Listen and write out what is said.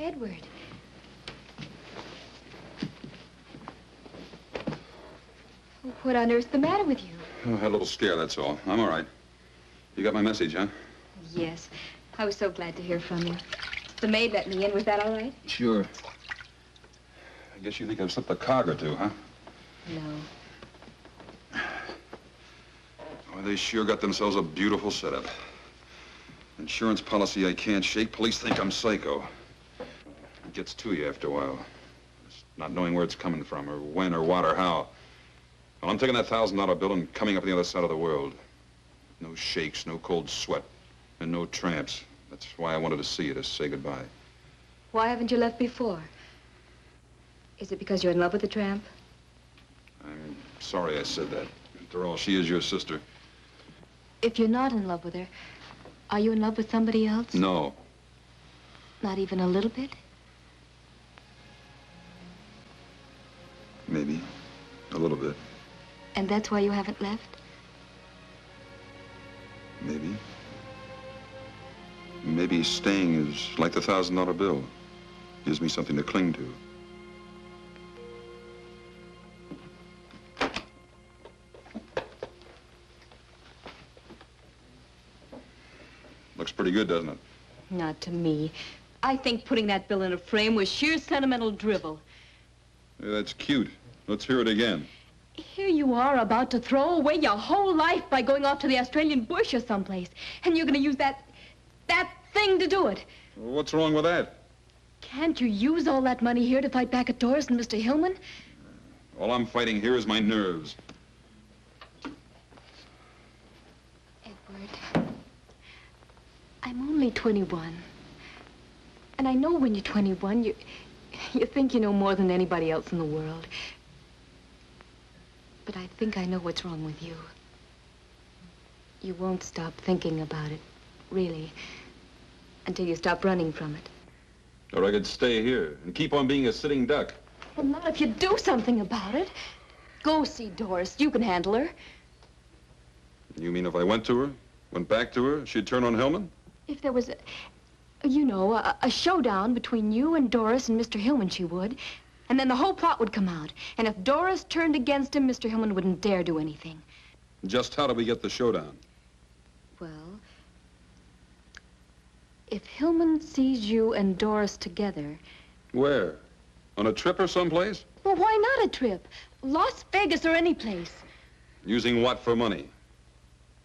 Edward. What on earth's the matter with you? Oh, I had a little scare, that's all. I'm all right. You got my message, huh? Yes. I was so glad to hear from you. The maid let me in. Was that all right? Sure. I guess you think I've slipped a cog or two, huh? No. Well, they sure got themselves a beautiful setup. Insurance policy I can't shake. Police think I'm psycho. It gets to you after a while. Just not knowing where it's coming from, or when, or what, or how. Well, I'm taking that $1,000 bill and coming up on the other side of the world. No shakes, no cold sweat, and no tramps. That's why I wanted to see you, to say goodbye. Why haven't you left before? Is it because you're in love with the tramp? I'm sorry I said that. After all, she is your sister. If you're not in love with her, are you in love with somebody else? No. Not even a little bit? Maybe. A little bit. And that's why you haven't left? Maybe. Maybe staying is like the $1,000 bill. Gives me something to cling to. Looks pretty good, doesn't it? Not to me. I think putting that bill in a frame was sheer sentimental drivel. Yeah, that's cute. Let's hear it again. Here you are about to throw away your whole life by going off to the Australian bush or someplace. And you're going to use that thing to do it. What's wrong with that? Can't you use all that money here to fight back at Doris and Mr. Hillman? All I'm fighting here is my nerves. Edward, I'm only 21. And I know when you're 21, you think you know more than anybody else in the world. But I think I know what's wrong with you. You won't stop thinking about it, really, until you stop running from it. Or I could stay here and keep on being a sitting duck. Well, not if you do something about it. Go see Doris. You can handle her. You mean if I went to her, went back to her, she'd turn on Hillman? If there was a showdown between you and Doris and Mr. Hillman, she would. And then the whole plot would come out. And if Doris turned against him, Mr. Hillman wouldn't dare do anything. Just how do we get the showdown? Well, if Hillman sees you and Doris together... Where? On a trip or someplace? Well, why not a trip? Las Vegas or any place. Using what for money?